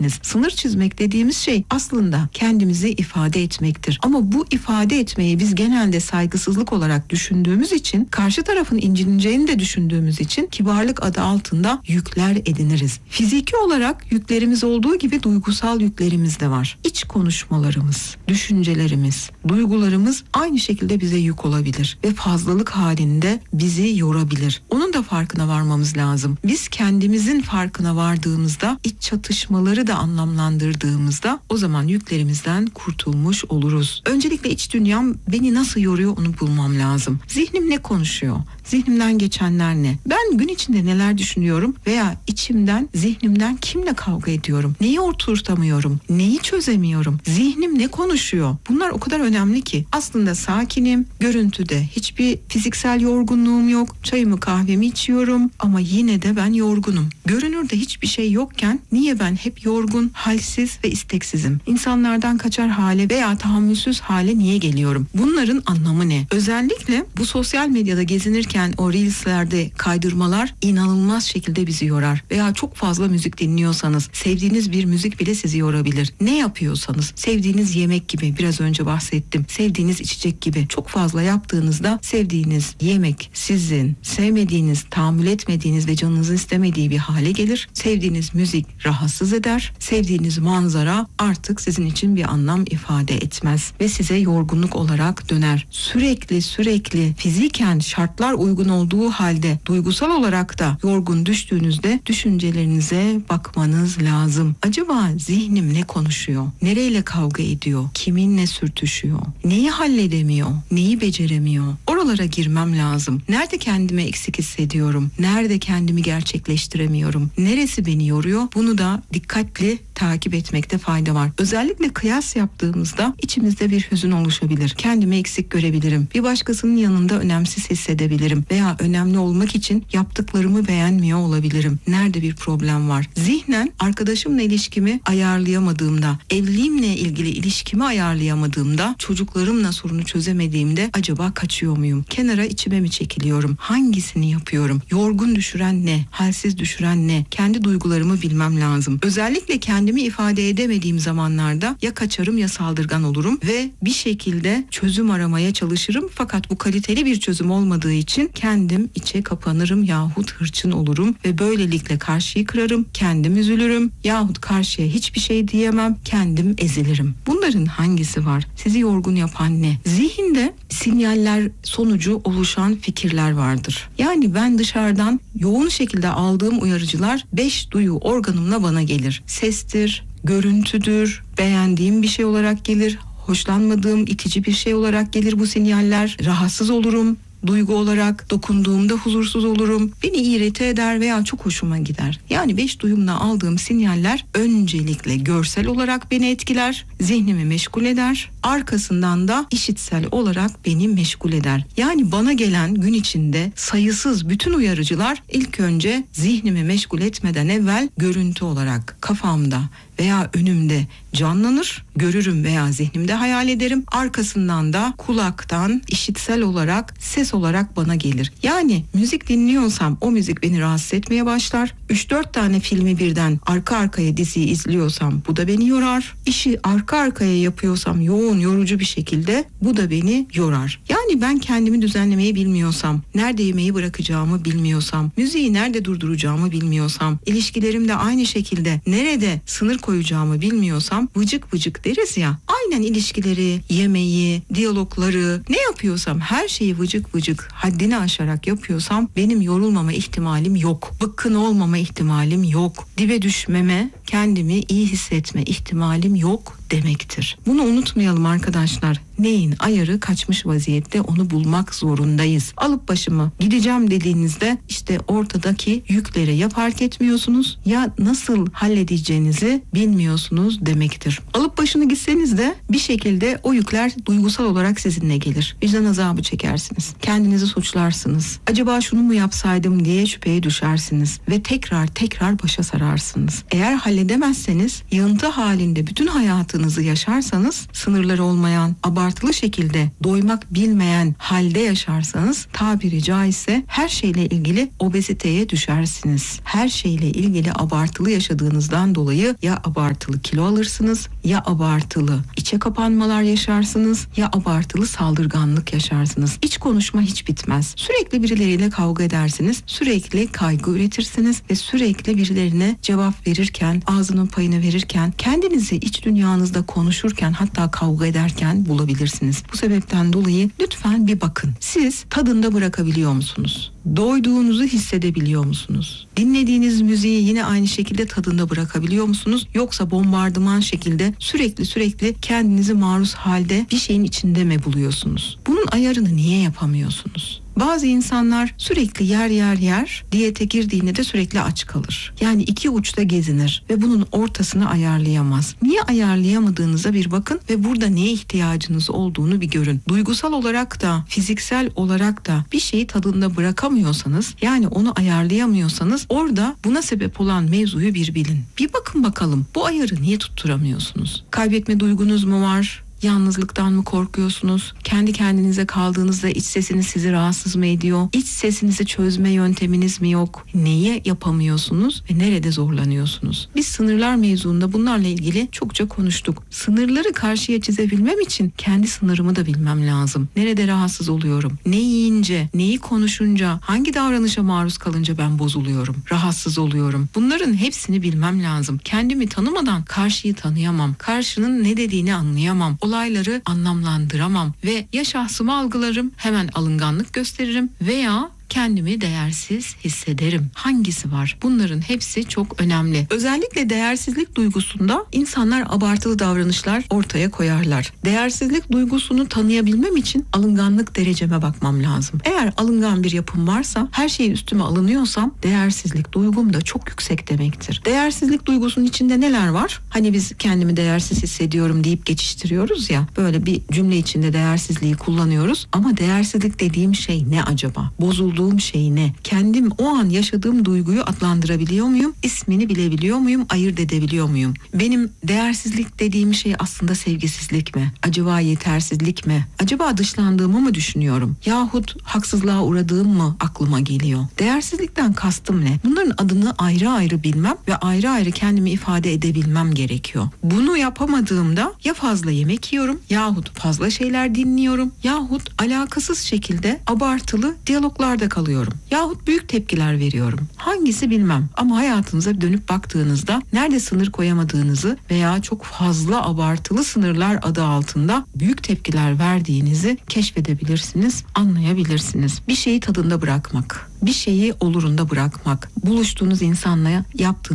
çizeceksiniz. Sınır çizmek dediğimiz şey aslında kendimizi ifade etmektir. Ama bu ifade etmeyi biz genelde saygısızlık olarak düşündüğümüz için, karşı tarafın incineceğini de düşündüğümüz için kibarlık adı altında yükler ediniriz. Fiziki olarak yüklerimiz olduğu gibi duygusal yüklerimiz de var. İç konuşmalarımız, düşüncelerimiz, duygularımız aynı şekilde bize yük olabilir ve fazlalık halinde bizi yorabilir. Onun da farkına varmamız lazım. Biz kendimizin farkına vardığımızda, iç çatışmaları da anlamlandırdığımızda o zaman yüklerimizden kurtulmuş oluruz. Öncelikle iç dünyam beni nasıl yoruyor onu bulmam lazım. Zihnim ne konuşuyor? Zihnimden geçenler ne? Ben gün içinde neler düşünüyorum veya içimden, zihnimden kimle kavga ediyorum? Neyi oturtamıyorum? Neyi çözemiyorum? Zihnim ne konuşuyor? Bunlar o kadar önemli ki. Aslında sakinim, görüntüde hiçbir fiziksel yorgunluğum yok. Çayımı kahvemi içiyorum ama yine de ben yorgunum. Görünürde hiçbir şey yokken niye ben hep yorgun, halsiz ve isteksizim? İnsanlardan kaçar hale veya tahammülsüz hale niye geliyorum? Bunların anlamı ne? Özellikle bu sosyal medyada gezinirken o reelslerde kaydırmalar inanılmaz şekilde bizi yorar. Veya çok fazla müzik dinliyorsanız, sevdiğiniz bir müzik bile sizi yorabilir. Ne yapıyorsanız, sevdiğiniz yemek gibi, biraz önce bahsettim, sevdiğiniz içecek gibi çok fazla yaptığınızda sevdiğiniz yemek sizin sevmediğiniz, tahammül etmediğiniz ve canınızın istemediği bir hale gelir. Sevdiğiniz müzik rahatsız eder. Sevdiğiniz manzara artık sizin için bir anlam ifade etmez ve size yorgunluk olarak döner. Sürekli fiziken şartlar uygun olduğu halde duygusal olarak da yorgun düştüğünüzde düşüncelerinize bakmanız lazım. Acaba zihnim ne konuşuyor? Nereyle kavga ediyor? Kiminle sürtüşüyor? Neyi halledemiyor? Neyi beceremiyor? Oralara girmem lazım. Nerede kendimi eksik hissediyorum? Nerede kendimi gerçekleştiremiyorum? Neresi beni yoruyor? Bunu da dikkatli takip etmekte fayda var. Özellikle kıyas yaptığımızda içimizde bir hüzün oluşabilir. Kendimi eksik görebilirim. Bir başkasının yanında önemsiz hissedebilirim. Veya önemli olmak için yaptıklarımı beğenmiyor olabilirim. Nerede bir problem var? Zihnen arkadaşımla ilişkimi ayarlayamadığımda, evliliğimle ilgili ilişkimi ayarlayamadığımda, çocuklarımla sorunu çözemediğimde acaba kaçıyor muyum? Kenara içime mi çekiliyorum? Hangisini yapıyorum? Yorgun düşüren ne? Halsiz düşüren ne? Kendi duygularımı bilmem lazım. Özellikle kendimi ifade edemediğim zamanlarda ya kaçarım ya saldırgan olurum ve bir şekilde çözüm aramaya çalışırım. Fakat bu kaliteli bir çözüm olmadığı için kendim içe kapanırım yahut hırçın olurum ve böylelikle karşıyı kırarım, kendim üzülürüm yahut karşıya hiçbir şey diyemem, kendim ezilirim. Bunların hangisi var? Sizi yorgun yapan ne? Zihinde sinyaller sonucu oluşan fikirler vardır. Yani ben dışarıdan yoğun şekilde aldığım uyarıcılar 5 duyu organımla bana gelir. Sestir, görüntüdür, beğendiğim bir şey olarak gelir, hoşlanmadığım itici bir şey olarak gelir bu sinyaller. Rahatsız olurum. Duygu olarak dokunduğumda huzursuz olurum. Beni irite eder veya çok hoşuma gider. Yani 5 duyumla aldığım sinyaller öncelikle görsel olarak beni etkiler, zihnimi meşgul eder. Arkasından da işitsel olarak beni meşgul eder. Yani bana gelen gün içinde sayısız bütün uyarıcılar ilk önce zihnimi meşgul etmeden evvel görüntü olarak kafamda veya önümde canlanır, görürüm veya zihnimde hayal ederim. Arkasından da kulaktan işitsel olarak, ses olarak bana gelir. Yani müzik dinliyorsam o müzik beni rahatsız etmeye başlar. 3-4 tane filmi birden arka arkaya diziyi izliyorsam bu da beni yorar. İşi arka arkaya yapıyorsam yoğun, yorucu bir şekilde bu da beni yorar. Yani ben kendimi düzenlemeyi bilmiyorsam, nerede yemeği bırakacağımı bilmiyorsam, müziği nerede durduracağımı bilmiyorsam, ilişkilerimde aynı şekilde nerede sınır koyacağımı bilmiyorsam, vıcık vıcık deriz ya, aynen ilişkileri, yemeği, diyalogları, ne yapıyorsam her şeyi vıcık vıcık haddini aşarak yapıyorsam benim yorulmama ihtimalim yok. Bıkkın olmama ihtimalim yok. Dibe düşmeme, kendimi iyi hissetme ihtimalim yok demektir. Bunu unutmayalım arkadaşlar. Neyin ayarı kaçmış vaziyette onu bulmak zorundayız. Alıp başımı gideceğim dediğinizde işte ortadaki yükleri ya fark etmiyorsunuz ya nasıl halledeceğinizi bilmiyorsunuz demektir. Alıp başını gitseniz de bir şekilde o yükler duygusal olarak sizinle gelir. Vicdan azabı çekersiniz. Kendinizi suçlarsınız. Acaba şunu mu yapsaydım diye şüpheye düşersiniz ve tekrar başa sararsınız. Eğer halledemezseniz yığıntı halinde bütün hayatınızı yaşarsanız sınırları olmayan, abartılı abartılı şekilde doymak bilmeyen halde yaşarsanız tabiri caizse her şeyle ilgili obeziteye düşersiniz. Her şeyle ilgili abartılı yaşadığınızdan dolayı ya abartılı kilo alırsınız, ya abartılı içe kapanmalar yaşarsınız, ya abartılı saldırganlık yaşarsınız. İç konuşma hiç bitmez. Sürekli birileriyle kavga edersiniz, sürekli kaygı üretirsiniz ve sürekli birilerine cevap verirken, ağzının payını verirken, kendinizi iç dünyanızda konuşurken, hatta kavga ederken bulabilirsiniz. Bu sebepten dolayı lütfen bir bakın. Siz tadında bırakabiliyor musunuz? Doyduğunuzu hissedebiliyor musunuz? Dinlediğiniz müziği yine aynı şekilde tadında bırakabiliyor musunuz? Yoksa bombardıman şekilde sürekli kendinizi maruz halde bir şeyin içinde mi buluyorsunuz? Bunun ayarını niye yapamıyorsunuz? Bazı insanlar sürekli yer, diyete girdiğinde de sürekli aç kalır. Yani iki uçta gezinir ve bunun ortasını ayarlayamaz. Niye ayarlayamadığınıza bir bakın ve burada neye ihtiyacınız olduğunu bir görün. Duygusal olarak da, fiziksel olarak da bir şeyi tadında bırakamıyorsanız, yani onu ayarlayamıyorsanız orada buna sebep olan mevzuyu bir bilin. Bir bakın bakalım, bu ayarı niye tutturamıyorsunuz? Kaybetme duygunuz mu var? Yalnızlıktan mı korkuyorsunuz? Kendi kendinize kaldığınızda iç sesiniz sizi rahatsız mı ediyor? İç sesinizi çözme yönteminiz mi yok? Neyi yapamıyorsunuz ve nerede zorlanıyorsunuz? Biz sınırlar mevzuunda bunlarla ilgili çokça konuştuk. Sınırları karşıya çizebilmem için kendi sınırımı da bilmem lazım. Nerede rahatsız oluyorum? Ne yiyince, neyi konuşunca, hangi davranışa maruz kalınca ben bozuluyorum, rahatsız oluyorum? Bunların hepsini bilmem lazım. Kendimi tanımadan karşıyı tanıyamam. Karşının ne dediğini anlayamam. Olayları anlamlandıramam ve ya şahsımı algılarım, hemen alınganlık gösteririm veya kendimi değersiz hissederim. Hangisi var? Bunların hepsi çok önemli. Özellikle değersizlik duygusunda insanlar abartılı davranışlar ortaya koyarlar. Değersizlik duygusunu tanıyabilmem için alınganlık dereceme bakmam lazım. Eğer alıngan bir yapım varsa, her şeyi üstüme alınıyorsam değersizlik duygum da çok yüksek demektir. Değersizlik duygusunun içinde neler var? Hani biz kendimi değersiz hissediyorum deyip geçiştiriyoruz ya, böyle bir cümle içinde değersizliği kullanıyoruz ama değersizlik dediğim şey ne acaba? Bozulduğum şey ne? Kendim o an yaşadığım duyguyu adlandırabiliyor muyum? İsmini bilebiliyor muyum? Ayırt edebiliyor muyum? Benim değersizlik dediğim şey aslında sevgisizlik mi? Acaba yetersizlik mi? Acaba dışlandığımı mı düşünüyorum? Yahut haksızlığa uğradığım mı aklıma geliyor? Değersizlikten kastım ne? Bunların adını ayrı ayrı bilmem ve ayrı ayrı kendimi ifade edebilmem gerekiyor. Bunu yapamadığımda ya fazla yemek yiyorum, yahut fazla şeyler dinliyorum, yahut alakasız şekilde abartılı diyaloglarda kalıyorum. Yahut büyük tepkiler veriyorum. Hangisi bilmem. Ama hayatınıza dönüp baktığınızda nerede sınır koyamadığınızı veya çok fazla abartılı sınırlar adı altında büyük tepkiler verdiğinizi keşfedebilirsiniz, anlayabilirsiniz. Bir şeyi tadında bırakmak, bir şeyi olurunda bırakmak, buluştuğunuz insanla yaptığınız